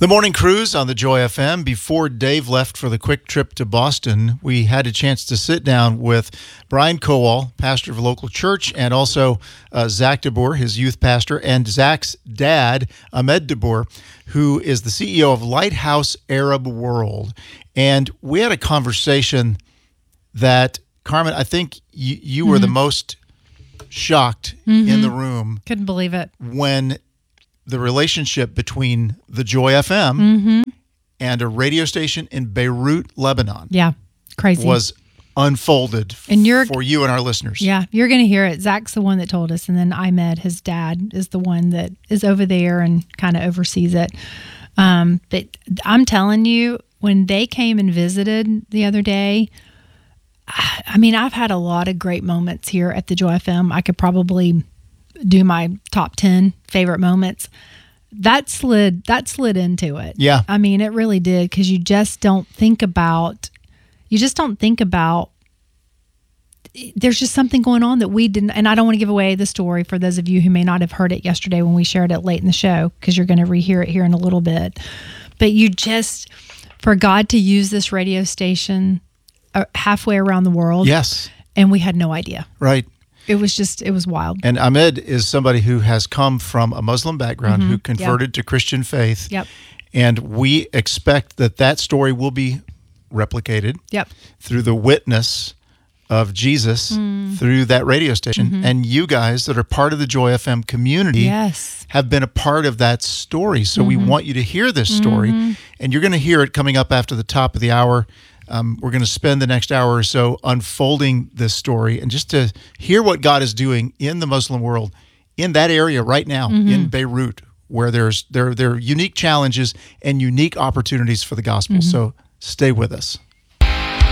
The morning cruise on the Joy FM. Before Dave left for the quick trip to Boston, we had a chance to sit down with Brian Kowal, pastor of a local church, and also Zach DeBoer, his youth pastor, and Zach's dad, Ahmed DeBoer, who is the CEO of Lighthouse Arab World. And we had a conversation that, Carmen, I think you were the most shocked in the room. Couldn't believe it. When the relationship between the Joy FM and a radio station in Beirut, Lebanon, crazy, was unfolded and for you and our listeners. Yeah, you're going to hear it. Zach's the one that told us, and then Ahmed, his dad, is the one that is over there and kind of oversees it. But I'm telling you, when they came and visited the other day, I mean, I've had a lot of great moments here at the Joy FM. I could probably do my top 10 favorite moments. That slid into it. Yeah. I mean, it really did, because you just don't think about, there's just something going on that we didn't, and I don't want to give away the story for those of you who may not have heard it yesterday when we shared it late in the show, because you're going to rehear it here in a little bit. But for God to use this radio station halfway around the world. Yes. And we had no idea. Right. It was wild. And Ahmed is somebody who has come from a Muslim background, who converted to Christian faith. Yep. And we expect that story will be replicated through the witness of Jesus through that radio station. And you guys that are part of the Joy FM community have been a part of that story. So we want you to hear this story. And you're going to hear it coming up after the top of the hour. We're going to spend the next hour or so unfolding this story, and just to hear what God is doing in the Muslim world, in that area right now, in Beirut, where there are unique challenges and unique opportunities for the gospel. So stay with us.